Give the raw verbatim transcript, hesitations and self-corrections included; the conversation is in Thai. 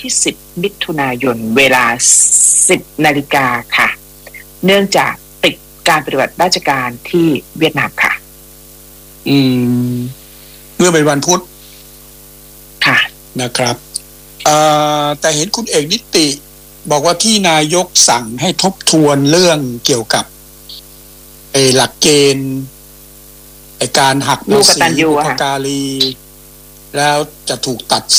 ที่สิบมิถุนายนเวลาสิบนาฬิกาค่ะเนื่องจากติดการปฏิบัติราชการที่เวียดนามค่ะอืมเมื่อเป็นวันพุธค่ะนะครับเอ่อแต่เห็นคุณเอกนิติบอกว่าที่นายกสั่งให้ทบทวนเรื่องเกี่ยวกับไอ้หลักเกณฑ์ไอ้การหักภาษีบุพการีแล้วจะถูกตัด